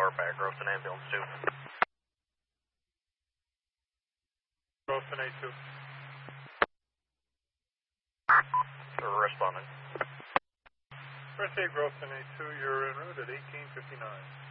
northbound, Growson Ambulance 2. Growson A2. Responding. First aid Growson A2, you're en route at 1859.